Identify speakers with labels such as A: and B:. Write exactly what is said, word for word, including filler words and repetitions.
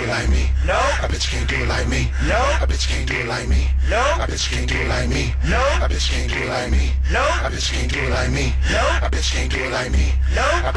A: it like me.
B: No.
A: I bet you can't do it like me.
B: No.
A: I bet you can't do it like me.
B: No.
A: I bet you can't do it like me.
B: No.
A: I bet you can't do it like me.
B: No.
A: I bet you can't do it like me.
B: No.
A: I bet you can't do it like me.
B: No.